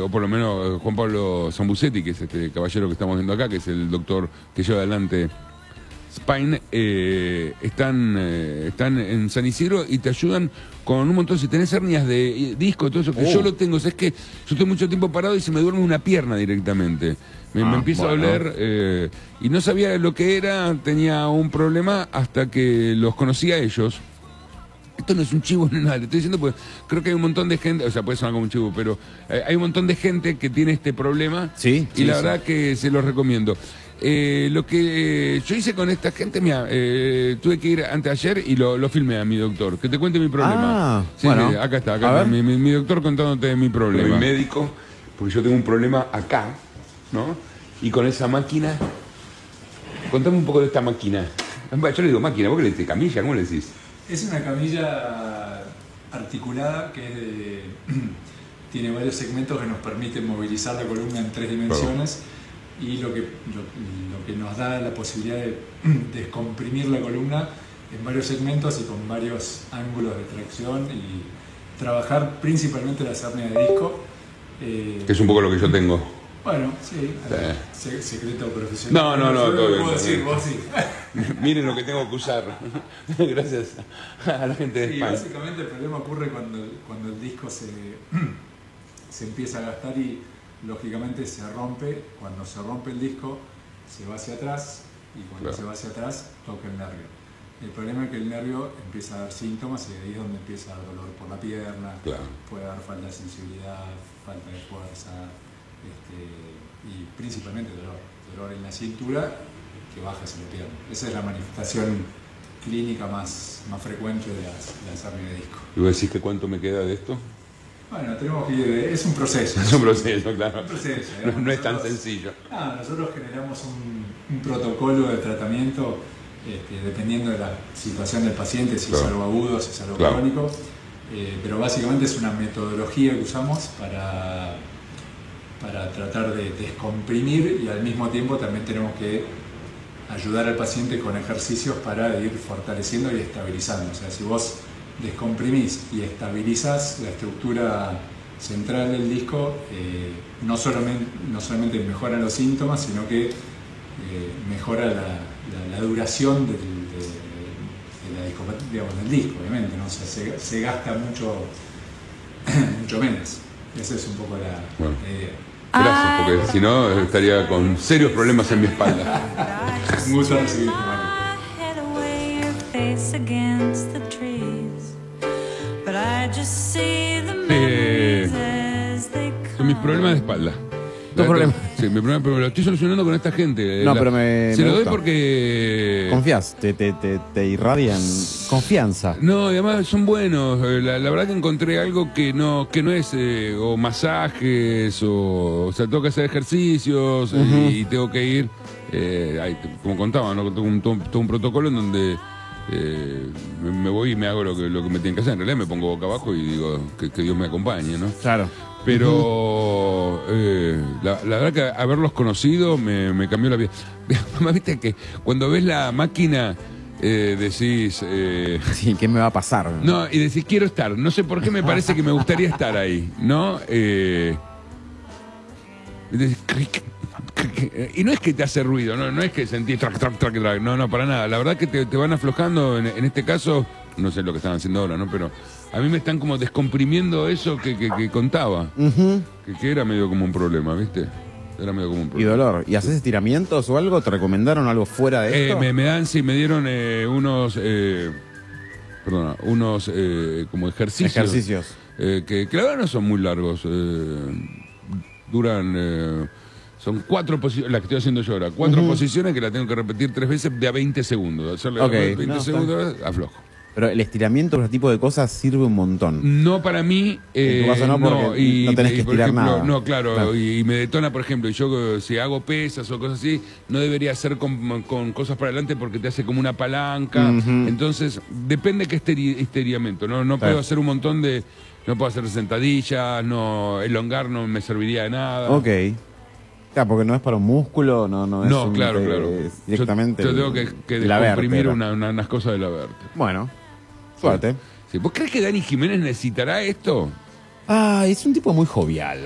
o por lo menos Juan Pablo Zambucetti, que es este caballero que estamos viendo acá, que es el doctor que lleva adelante Spine, están en San Isidro y te ayudan con un montón. Si tenés hernias de disco, todo eso, que yo lo tengo, es que yo estoy mucho tiempo parado y se me duerme una pierna directamente. Me empieza a doler y no sabía lo que era, tenía un problema hasta que los conocí a ellos. Esto no es un chivo ni nada, le estoy diciendo porque creo que hay un montón de gente, o sea, puede sonar como un chivo, pero hay un montón de gente que tiene este problema y la verdad que se los recomiendo. Lo que yo hice con esta gente, mira, tuve que ir anteayer y lo filmé a mi doctor, que te cuente mi problema. Bueno, acá está, mi doctor contándote mi problema. Mi médico, porque yo tengo un problema acá, ¿no? Y con esa máquina, contame un poco de esta máquina. Yo le digo máquina, ¿vos qué le decís? ¿Camilla? ¿Cómo le decís? Es una camilla articulada que tiene varios segmentos que nos permiten movilizar la columna en 3 dimensiones y lo que nos da la posibilidad de descomprimir la columna en varios segmentos y con varios ángulos de tracción y trabajar principalmente las hernias de disco. Que es un poco lo que yo tengo. Bueno, sí, secreto profesional. No, todo bien. Puedo decir, vos sí. Miren lo que tengo que usar. Gracias a la gente de España. Básicamente el problema ocurre cuando el disco se empieza a gastar y lógicamente se rompe. Cuando se rompe el disco se va hacia atrás y cuando se va hacia atrás toca el nervio. El problema es que el nervio empieza a dar síntomas y ahí es donde empieza a dar dolor por la pierna, puede dar falta de sensibilidad, falta de fuerza. Y principalmente dolor en la cintura que baja hacia la pierna. Esa es la manifestación clínica más frecuente de las hernias de disco. ¿Y vos decís que cuánto me queda de esto? Bueno, tenemos que ir, es un proceso. Es un proceso, claro. Un proceso, no es tan sencillo. Nosotros generamos un protocolo de tratamiento dependiendo de la situación del paciente, si es algo agudo, si es algo crónico, pero básicamente es una metodología que usamos para tratar de descomprimir y al mismo tiempo también tenemos que ayudar al paciente con ejercicios para ir fortaleciendo y estabilizando. O sea, si vos descomprimís y estabilizás la estructura central del disco, no solamente mejora los síntomas, sino que mejora la duración de del disco, obviamente, ¿no? O sea, se gasta mucho menos. Esa es un poco la idea. Gracias, porque si no estaría con serios problemas en mi espalda. Un gusto recibirte, Mario. Son mis problemas de espalda. ¿Tu problema? Sí, mi problema, pero lo estoy solucionando con esta gente. No, pero se lo doy porque... Confías, te irradian confianza. No, y además son buenos. La verdad que encontré algo que no es o masajes o sea, tengo que hacer ejercicios y tengo que ir, como contaba, ¿no? Tengo todo un protocolo en donde me voy y me hago lo que me tienen que hacer. En realidad me pongo boca abajo y digo que Dios me acompañe, ¿no? Claro. Pero la verdad que haberlos conocido me cambió la vida. Mamá, viste que cuando ves la máquina decís... sí, ¿qué me va a pasar? No, y decís, quiero estar. No sé por qué me parece que me gustaría estar ahí, ¿no? Y no es que te hace ruido, no es que sentís track, no, para nada. La verdad que te van aflojando, en este caso, no sé lo que están haciendo ahora, ¿no? Pero a mí me están como descomprimiendo eso que contaba, que era medio como un problema, ¿viste? Era medio como un problema. ¿Y dolor? ¿Y haces estiramientos o algo? ¿Te recomendaron algo fuera de esto? Me dieron unos como ejercicios. Que la verdad no son muy largos, duran... Son 4 posiciones, la que estoy haciendo yo ahora, 4 posiciones que la tengo que repetir 3 veces de a 20 segundos. Hacerle 20 segundos, aflojo. Pero el estiramiento, ese tipo de cosas, sirve un montón. No para mí. En tu caso no, porque no tenés que estirar nada. No, claro. Y me detona, por ejemplo, yo si hago pesas o cosas así, no debería hacer con cosas para adelante porque te hace como una palanca. Entonces, depende de qué estiramiento. No puedo hacer un montón de... No puedo hacer sentadillas, elongar no me serviría de nada. Ok. Claro, porque no es para un músculo, no es claro. Directamente. Yo tengo que descomprimir unas cosas de la vértebra. Bueno, suerte. Sí. ¿Vos crees que Dani Jiménez necesitará esto? Es un tipo muy jovial.